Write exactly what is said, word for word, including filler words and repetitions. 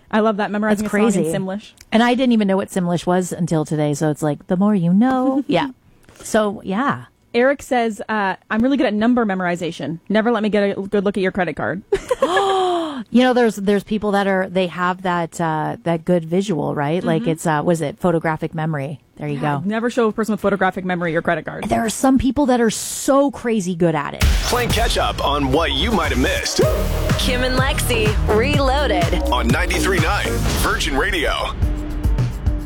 I love that, memorizing That's a song crazy. in Simlish. And I didn't even know what Simlish was until today, so it's like, the more you know. Yeah. So, yeah. Eric says, uh, I'm really good at number memorization. Never let me get a good look at your credit card. You know, there's there's people that are, they have that uh, that good visual, right? Mm-hmm. Like it's, uh, was it photographic memory? There you go. Never show a person with photographic memory your credit card. There are some people that are so crazy good at it. Playing catch up on what you might have missed. Kim and Lexi, Reloaded. On ninety-three point nine Virgin Radio.